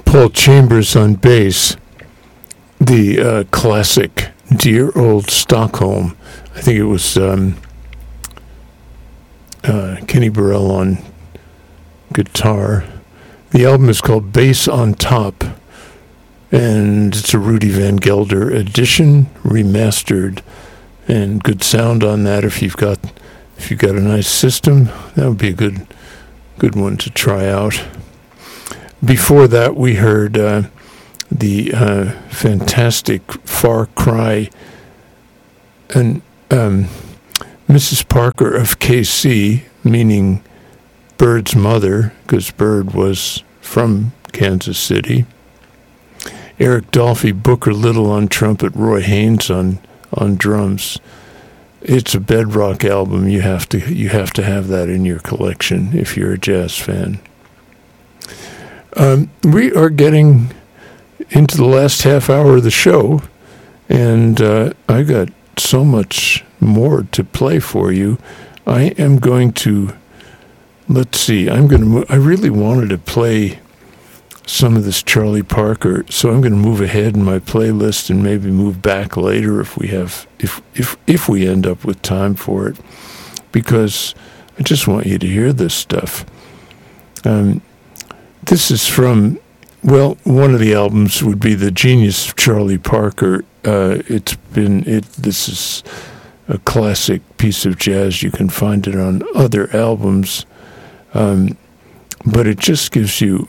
Paul Chambers on bass, the classic Dear Old Stockholm. I think it was Kenny Burrell on guitar. The album is called Bass on Top, and it's a Rudy Van Gelder edition, remastered, and good sound on that. If you've got a nice system, that would be a good one to try out. Before that, we heard the fantastic Far Cry and Mrs. Parker of KC, meaning Bird's mother, because Bird was from Kansas City. Eric Dolphy, Booker Little on trumpet, Roy Haynes on drums. It's a bedrock album. You have to have that in your collection if you're a jazz fan. We are getting into the last half hour of the show, and I got so much more to play for you. I am going to, let's see, I really wanted to play some of this Charlie Parker, so I'm going to move ahead in my playlist and maybe move back later if we end up with time for it, because I just want you to hear this stuff. This is from, well, one of the albums would be The Genius of Charlie Parker. This is a classic piece of jazz. You can find it on other albums, but it just gives you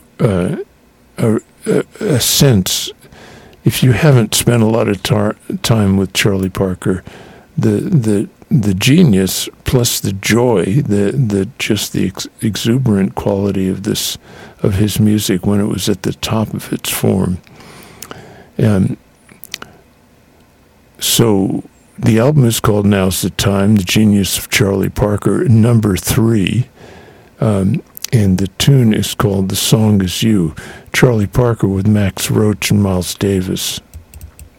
a sense. If you haven't spent a lot of time with Charlie Parker, the genius plus the joy, the exuberant quality of his music when it was at the top of its form. So the album is called Now's the Time, The Genius of Charlie Parker, number 3. And the tune is called The Song Is You. Charlie Parker with Max Roach and Miles Davis.